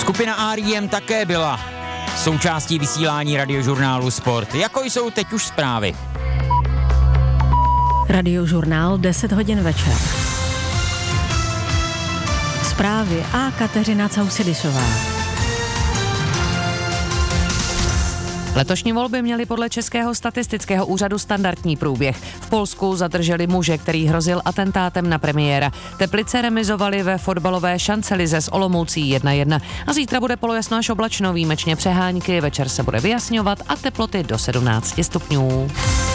Skupina R.E.M. také byla součástí vysílání radiožurnálu Sport. Jako jsou teď už zprávy. Radiožurnál 10 hodin večer. Zprávy a Kateřina Causidisová. Letošní volby měly podle Českého statistického úřadu standardní průběh. V Polsku zadrželi muže, který hrozil atentátem na premiéra. Teplice remizovali ve fotbalové šancelize s Olomoucí 1-1. A zítra bude polojasno až oblačno, výjimečně přehánky, večer se bude vyjasňovat a teploty do 17 stupňů.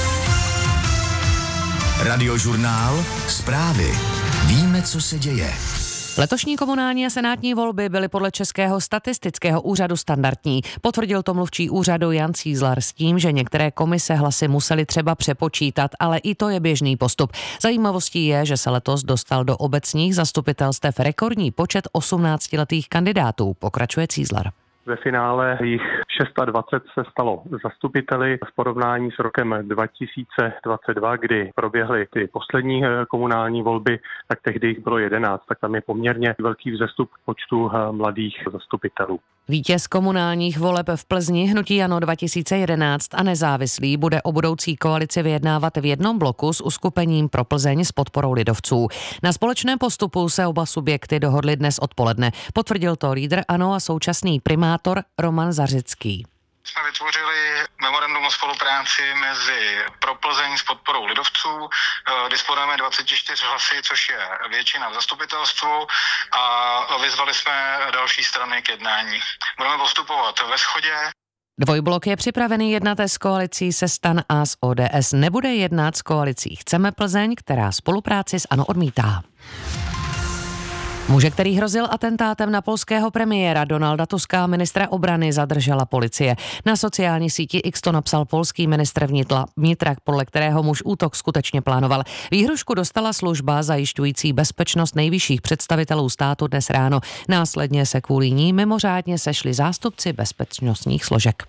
Radiožurnál Zprávy. Víme, co se děje. Letošní komunální a senátní volby byly podle Českého statistického úřadu standardní. Potvrdil to mluvčí úřadu Jan Cízlar s tím, že některé komise hlasy museli třeba přepočítat, ale i to je běžný postup. Zajímavostí je, že se letos dostal do obecních zastupitelstev rekordní počet 18letých kandidátů, pokračuje Cízlar. Ve finále jich 26 se stalo zastupiteli v porovnání s rokem 2022, kdy proběhly ty poslední komunální volby, tak tehdy jich bylo 11, tak tam je poměrně velký vzestup počtu mladých zastupitelů. Vítěz komunálních voleb v Plzni hnutí ANO 2011 a nezávislý bude o budoucí koalici vyjednávat v jednom bloku s uskupením pro Plzeň s podporou lidovců. Na společném postupu se oba subjekty dohodly dnes odpoledne. Potvrdil to lídr ANO a současný primátor Roman Zařický. Jsme vytvořili memorandum o spolupráci mezi pro Plzeň s podporou lidovců. Disponujeme 24 hlasy, což je většina v zastupitelstvu a vyzvali jsme další strany k jednání. Budeme postupovat ve shodě. Dvojblok je připravený jednat s koalicí se STAN a s ODS. Nebude jednat s koalicí Chceme Plzeň, která spolupráci s ANO odmítá. Muže, který hrozil atentátem na polského premiéra Donalda Tuska, ministra obrany, zadržela policie. Na sociální síti X to napsal polský ministr vnitra, podle kterého muž útok skutečně plánoval. Výhrušku dostala služba zajišťující bezpečnost nejvyšších představitelů státu dnes ráno. Následně se kvůli ní mimořádně sešli zástupci bezpečnostních složek.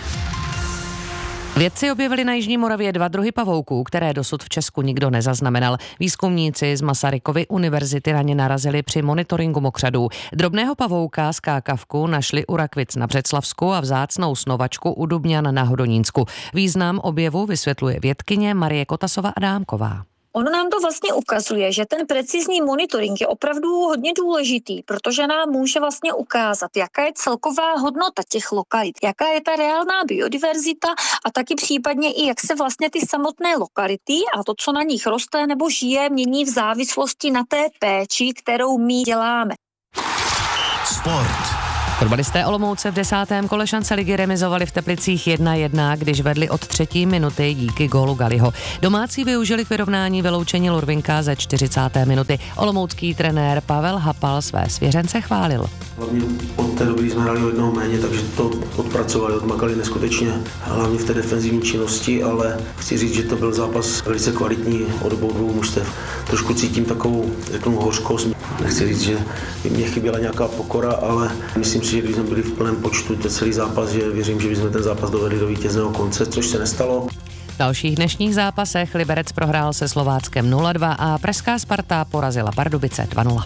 Vědci objevili na Jižní Moravě 2 druhy pavouků, které dosud v Česku nikdo nezaznamenal. Výzkumníci z Masarykovy univerzity na ně narazili při monitoringu mokřadů. Drobného pavouka skákavku našli u Rakvic na Břeclavsku a vzácnou snovačku u Dubňan na Hodonínsku. Význam objevu vysvětluje vědkyně Marie Kotasová-Adámková. Ono nám to vlastně ukazuje, že ten precizní monitoring je opravdu hodně důležitý, protože nám může vlastně ukázat, jaká je celková hodnota těch lokalit, jaká je ta reálná biodiverzita a taky případně i jak se vlastně ty samotné lokality a to, co na nich roste nebo žije, mění v závislosti na té péči, kterou my děláme. Sport. Fotbalisté Olomouce v 10. kole šanceligy remizovali v Teplicích 1-1, když vedli od 3. minuty díky gólu Galiho. Domácí využili k vyrovnání vyloučení Lurvinka ze 40. minuty. Olomoucký trenér Pavel Hapal své svěřence chválil. Hlavně od té doby jsme hráli o jednoho méně, takže to odpracovali, odmakali neskutečně, hlavně v té defenzivní činnosti, ale chci říct, že to byl zápas velice kvalitní od obou dvou mužstev. Trošku cítím takovou, řeknu, hořkost. Nechci říct, že mě chyběla nějaká pokora, ale myslím si, že když jsme byli v plném počtu ten celý zápas, že věřím, že bychom ten zápas dovedli do vítězného konce, což se nestalo. V dalších dnešních zápasech Liberec prohrál se Slováckem 0-2 a pražská Sparta porazila Pardubice 2-0.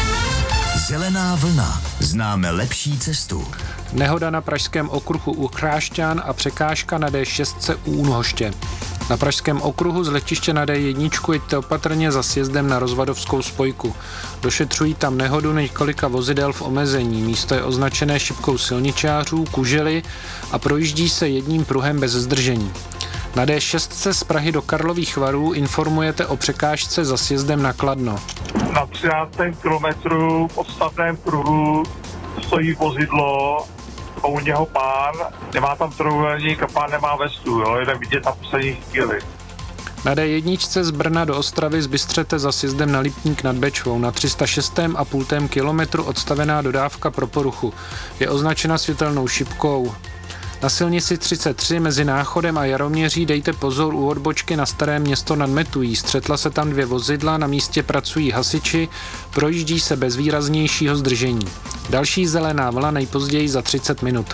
Zelená vlna. Známe lepší cestu. Nehoda na pražském okruhu u Chrášťan a překážka na D6 u Únhoště. Na pražském okruhu z letiště na D1 jeďte opatrně za sjezdem na rozvadovskou spojku. Došetřují tam nehodu několika vozidel v omezení. Místo je označené šipkou silničářů, kužely a projíždí se jedním pruhem bez zdržení. Na D6 z Prahy do Karlových Varů informujete o překážce za sjezdem na Kladno. Na 13. kilometru v podstatném pruhu stojí vozidlo, u něho pán, nemá tam trojúhelník a pán nemá vestu, jo, je vidět na poslední chvíli. Na D1 z Brna do Ostravy zbystřete za sjezdem na Lipník nad Bečvou. Na 306,5 kilometru odstavená dodávka pro poruchu. Je označena světelnou šipkou. Na silnici 33 mezi Náchodem a Jaroměří dejte pozor u odbočky na Staré Město nad Metují. Střetla se tam 2 vozidla, na místě pracují hasiči, projíždí se bez výraznějšího zdržení. Další zelená vlna nejpozději za 30 minut.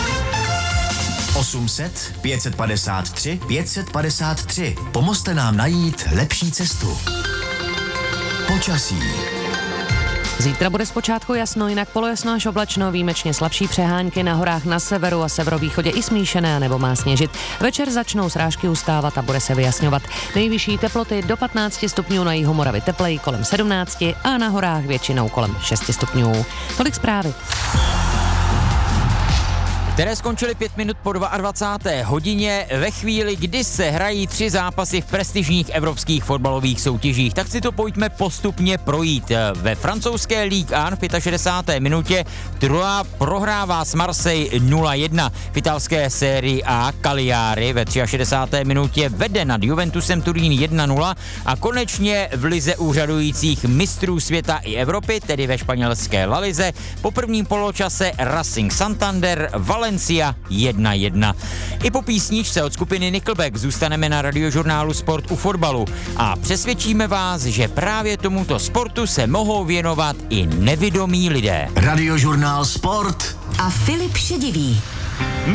800 553 553. Pomozte nám najít lepší cestu. Počasí. Zítra bude zpočátku jasno, jinak polojasno až oblačno, výjimečně slabší přehánky na horách na severu a severovýchodě i smíšené nebo má sněžit. Večer začnou srážky ustávat a bude se vyjasňovat. Nejvyšší teploty do 15 stupňů, na jihu Moravy tepleji kolem 17 a na horách většinou kolem 6 stupňů. Tolik zprávy. Které skončily 5 minut po 22. hodině ve chvíli, kdy se hrají 3 zápasy v prestižních evropských fotbalových soutěžích. Tak si to pojďme postupně projít. Ve francouzské Ligue 1 v 65. minutě Troyes prohrává s Marseille 0-1. V italské sérii A Cagliari ve 63. minutě vede nad Juventusem Turín 1-0 a konečně v lize úřadujících mistrů světa i Evropy, tedy ve španělské La Lize, po prvním poločase Racing Santander Valencia 1-1. I po písničce od skupiny Nickelback zůstaneme na Radiožurnálu Sport u fotbalu a přesvědčíme vás, že právě tomuto sportu se mohou věnovat i nevidomí lidé. Radiožurnál Sport a Filip Šedivý.